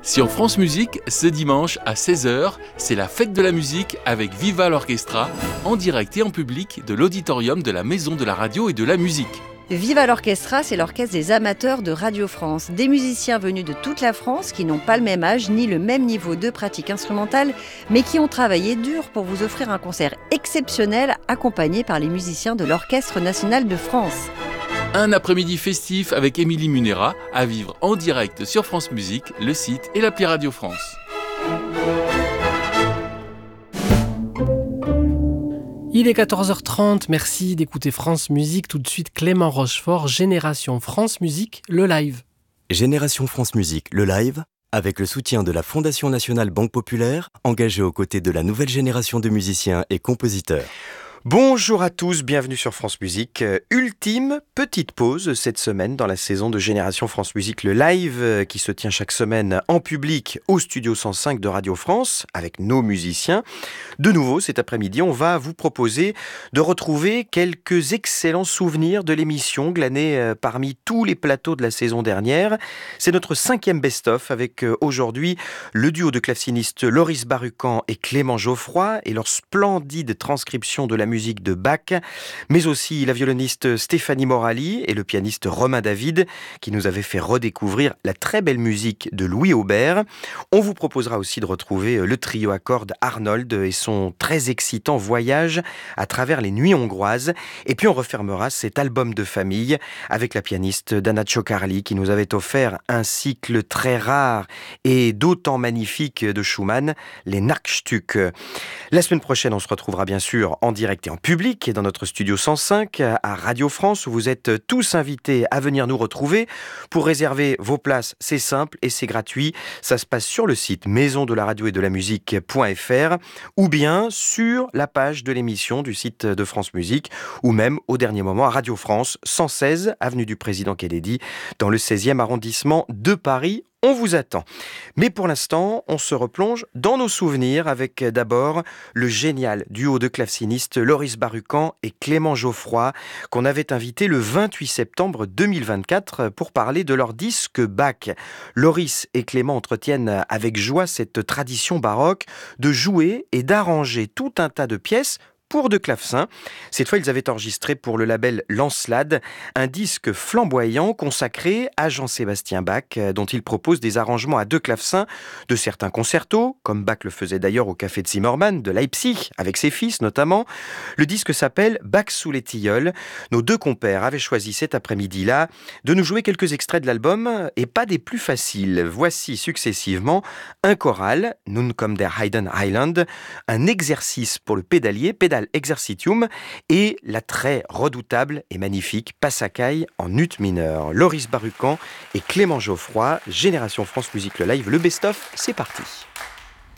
Sur France Musique, ce dimanche à 16h, c'est la fête de la musique avec Viva l'Orchestra, en direct et en public de l'auditorium de la Maison de la Radio et de la Musique. Viva l'Orchestra, c'est l'orchestre des amateurs de Radio France. Des musiciens venus de toute la France qui n'ont pas le même âge ni le même niveau de pratique instrumentale, mais qui ont travaillé dur pour vous offrir un concert exceptionnel accompagné par les musiciens de l'Orchestre national de France. Un après-midi festif avec Émilie Munera à vivre en direct sur France Musique, le site et l'appli Radio France. Il est 14h30, merci d'écouter France Musique. Tout de suite, Clément Rochefort, Génération France Musique, le live. Génération France Musique, le live, avec le soutien de la Fondation nationale Banque Populaire, engagée aux côtés de la nouvelle génération de musiciens et compositeurs. Bonjour à tous, bienvenue sur France Musique. Ultime petite pause cette semaine dans la saison de Génération France Musique, le live qui se tient chaque semaine en public au Studio 105 de Radio France avec nos musiciens. De nouveau, cet après-midi, on va vous proposer de retrouver quelques excellents souvenirs de l'émission glanés parmi tous les plateaux de la saison dernière. C'est notre 5e best-of avec aujourd'hui le duo de clavecinistes Loris Barucan et Clément Geoffroy et leur splendide transcription de la musique de Bach, mais aussi la violoniste Stéphanie Morali et le pianiste Romain David qui nous avaient fait redécouvrir la très belle musique de Louis Aubert. On vous proposera aussi de retrouver le trio à cordes Arnold et son très excitant voyage à travers les nuits hongroises. Et puis on refermera cet album de famille avec la pianiste Dana Ciocarli qui nous avait offert un cycle très rare et d'autant magnifique de Schumann, les Nachstück. La semaine prochaine, on se retrouvera bien sûr en direct et en public dans notre studio 105 à Radio France où vous êtes tous invités à venir nous retrouver. Pour réserver vos places, c'est simple et c'est gratuit. Ça se passe sur le site maison de la radio et de la musique.fr ou bien sur la page de l'émission du site de France Musique ou même au dernier moment à Radio France 116 avenue du Président Kennedy dans le 16e arrondissement de Paris. On vous attend. Mais pour l'instant, on se replonge dans nos souvenirs avec d'abord le génial duo de clavecinistes Loris Barucan et Clément Geoffroy qu'on avait invité le 28 septembre 2024 pour parler de leur disque Bach. Loris et Clément entretiennent avec joie cette tradition baroque de jouer et d'arranger tout un tas de pièces pour deux clavecins. Cette fois, ils avaient enregistré pour le label Lancelade un disque flamboyant consacré à Jean-Sébastien Bach, dont il propose des arrangements à deux clavecins de certains concertos, comme Bach le faisait d'ailleurs au Café de Zimmermann de Leipzig, avec ses fils notamment. Le disque s'appelle Bach sous les tilleuls. Nos deux compères avaient choisi cet après-midi-là de nous jouer quelques extraits de l'album, et pas des plus faciles. Voici successivement un choral, Nun kommt der Heiden Heiland, un exercice pour le pédalier, Pedal Exercitium, et la très redoutable et magnifique Passacaille en ut mineur. Loris Barucan et Clément Geoffroy, Génération France Musique le live, le best-of, c'est parti.